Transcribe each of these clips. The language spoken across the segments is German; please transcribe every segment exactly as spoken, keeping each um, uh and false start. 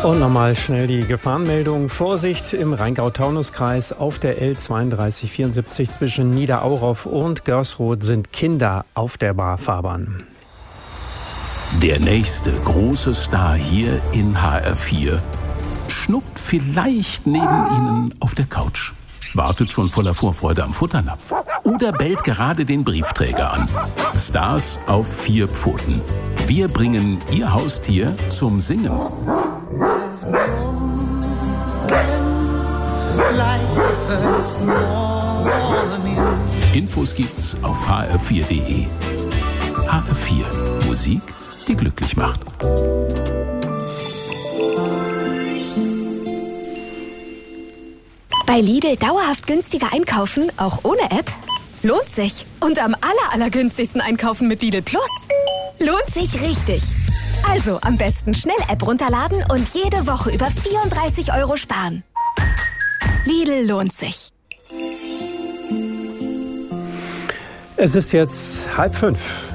Und nochmal schnell die Gefahrenmeldung. Vorsicht im Rheingau-Taunus-Kreis auf der L zweiunddreißig vierundsiebzig zwischen Niederauroff und Görsroth sind Kinder auf der Fahrbahn. Der nächste große Star hier in H R vier schnuckt vielleicht neben Ihnen auf der Couch, wartet schon voller Vorfreude am Futternapf oder bellt gerade den Briefträger an. Stars auf vier Pfoten. Wir bringen Ihr Haustier zum Singen. Infos gibt's auf h r vier punkt d e. H R vier. Musik, die glücklich macht. Bei Lidl dauerhaft günstiger einkaufen, auch ohne App? Lohnt sich. Und am aller, allergünstigsten einkaufen mit Lidl Plus? Lohnt sich richtig. Also am besten schnell App runterladen und jede Woche über vierunddreißig Euro sparen. Lidl lohnt sich. Es ist jetzt halb fünf.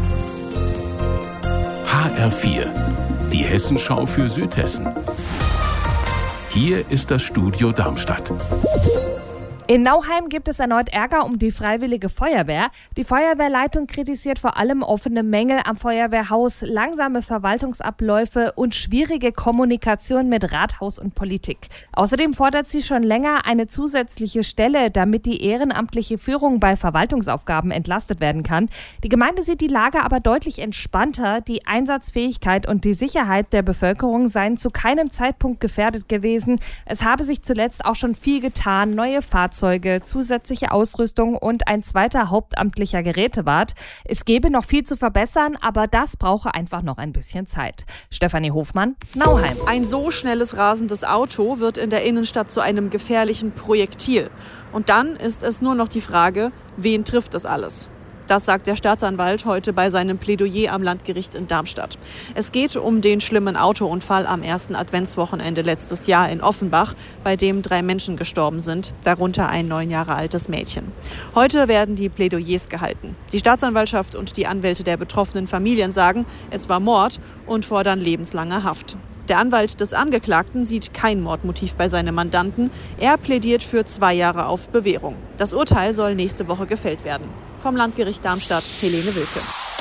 H R vier. Die Hessenschau für Südhessen. Hier ist das Studio Darmstadt. In Nauheim gibt es erneut Ärger um die Freiwillige Feuerwehr. Die Feuerwehrleitung kritisiert vor allem offene Mängel am Feuerwehrhaus, langsame Verwaltungsabläufe und schwierige Kommunikation mit Rathaus und Politik. Außerdem fordert sie schon länger eine zusätzliche Stelle, damit die ehrenamtliche Führung bei Verwaltungsaufgaben entlastet werden kann. Die Gemeinde sieht die Lage aber deutlich entspannter. Die Einsatzfähigkeit und die Sicherheit der Bevölkerung seien zu keinem Zeitpunkt gefährdet gewesen. Es habe sich zuletzt auch schon viel getan. Neue Fahrzeuge, zusätzliche Ausrüstung und ein zweiter hauptamtlicher Gerätewart. Es gäbe noch viel zu verbessern, aber das brauche einfach noch ein bisschen Zeit. Stefanie Hofmann, Nauheim. Ein so schnelles rasendes Auto wird in der Innenstadt zu einem gefährlichen Projektil. Und dann ist es nur noch die Frage, wen trifft das alles? Das sagt der Staatsanwalt heute bei seinem Plädoyer am Landgericht in Darmstadt. Es geht um den schlimmen Autounfall am ersten Adventswochenende letztes Jahr in Offenbach, bei dem drei Menschen gestorben sind, darunter ein neun Jahre altes Mädchen. Heute werden die Plädoyers gehalten. Die Staatsanwaltschaft und die Anwälte der betroffenen Familien sagen, es war Mord und fordern lebenslange Haft. Der Anwalt des Angeklagten sieht kein Mordmotiv bei seinem Mandanten. Er plädiert für zwei Jahre auf Bewährung. Das Urteil soll nächste Woche gefällt werden. Vom Landgericht Darmstadt, Helene Wilke.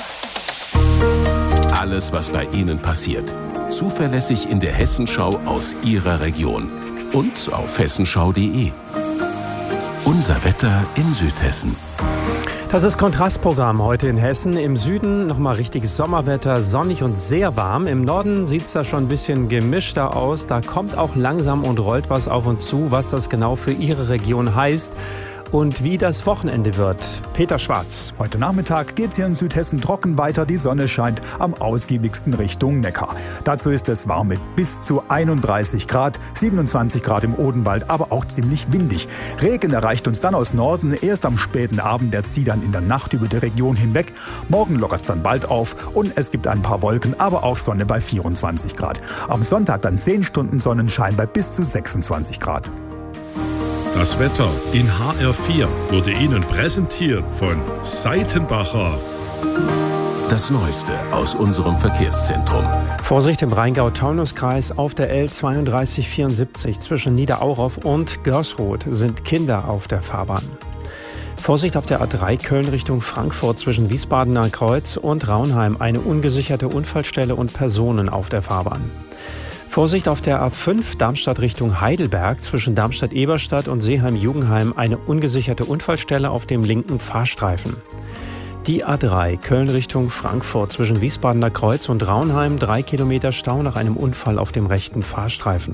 Alles, was bei Ihnen passiert. Zuverlässig in der Hessenschau aus Ihrer Region. Und auf hessenschau punkt d e. Unser Wetter in Südhessen. Das ist Kontrastprogramm heute in Hessen. Im Süden nochmal richtiges Sommerwetter, sonnig und sehr warm. Im Norden sieht es da schon ein bisschen gemischter aus. Da kommt auch langsam und rollt was auf uns zu, was das genau für Ihre Region heißt. Und wie das Wochenende wird. Peter Schwarz. Heute Nachmittag geht es hier in Südhessen trocken weiter. Die Sonne scheint am ausgiebigsten Richtung Neckar. Dazu ist es warm mit bis zu einunddreißig Grad, siebenundzwanzig Grad im Odenwald, aber auch ziemlich windig. Regen erreicht uns dann aus Norden erst am späten Abend. Der zieht dann in der Nacht über die Region hinweg. Morgen lockert es dann bald auf und es gibt ein paar Wolken, aber auch Sonne bei vierundzwanzig Grad. Am Sonntag dann zehn Stunden Sonnenschein bei bis zu sechsundzwanzig Grad. Das Wetter in H R vier wurde Ihnen präsentiert von Seitenbacher. Das Neueste aus unserem Verkehrszentrum. Vorsicht im Rheingau-Taunus-Kreis auf der L zweiunddreißig vierundsiebzig zwischen Niederauroff und Görsroth sind Kinder auf der Fahrbahn. Vorsicht auf der A drei Köln Richtung Frankfurt zwischen Wiesbadener Kreuz und Raunheim. Eine ungesicherte Unfallstelle und Personen auf der Fahrbahn. Vorsicht auf der A fünf Darmstadt Richtung Heidelberg zwischen Darmstadt-Eberstadt und Seeheim-Jugendheim. Eine ungesicherte Unfallstelle auf dem linken Fahrstreifen. Die A drei Köln Richtung Frankfurt zwischen Wiesbadener Kreuz und Raunheim. Drei Kilometer Stau nach einem Unfall auf dem rechten Fahrstreifen.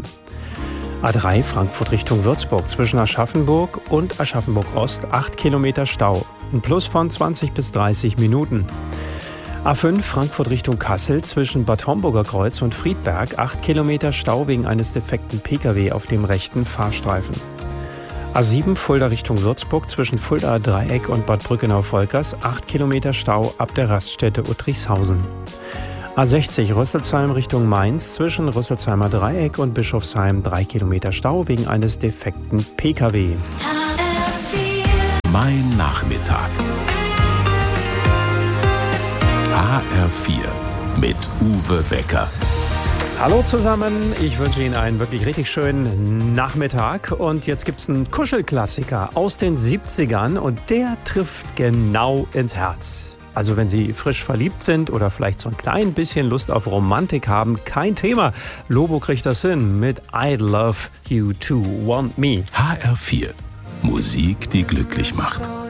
A drei Frankfurt Richtung Würzburg zwischen Aschaffenburg und Aschaffenburg Ost. Acht Kilometer Stau. Ein Plus von zwanzig bis dreißig Minuten. A fünf Frankfurt Richtung Kassel zwischen Bad Homburger Kreuz und Friedberg. acht Kilometer Stau wegen eines defekten Pkw auf dem rechten Fahrstreifen. A sieben Fulda Richtung Würzburg zwischen Fuldaer Dreieck und Bad Brückenau-Volkers. acht Kilometer Stau ab der Raststätte Uttrichshausen. A sechzig Rüsselsheim Richtung Mainz zwischen Rüsselsheimer Dreieck und Bischofsheim. drei Kilometer Stau wegen eines defekten Pkw. Mein Nachmittag. H R vier mit Uwe Becker. Hallo zusammen, ich wünsche Ihnen einen wirklich richtig schönen Nachmittag und jetzt gibt's einen Kuschelklassiker aus den siebzigern und der trifft genau ins Herz. Also wenn Sie frisch verliebt sind oder vielleicht so ein klein bisschen Lust auf Romantik haben, kein Thema. Lobo kriegt das hin mit I Love You To Want Me. H R vier. Musik, die glücklich macht.